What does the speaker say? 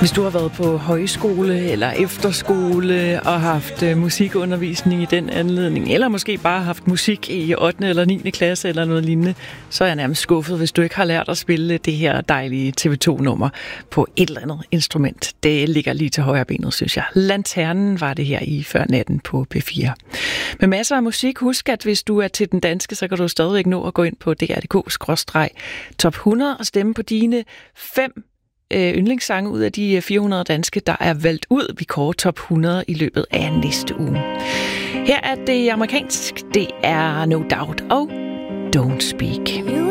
Hvis du har været på højskole eller efterskole og haft musikundervisning i den anledning, eller måske bare haft musik i 8. eller 9. klasse eller noget lignende, så er jeg nærmest skuffet, hvis du ikke har lært at spille det her dejlige TV2-nummer på et eller andet instrument. Det ligger lige til højre benet, synes jeg. Lanternen var det her i Før natten på P4. Med masser af musik. Husk, at hvis du er til den danske, så kan du stadigvæk nå at gå ind på dr.dk/top 100 og stemme på dine 5 yndlingssange ud af de 400 danske, der er valgt ud. Vi kårer top 100 i løbet af næste uge. Her er det amerikansk. Det er No Doubt og Don't Speak.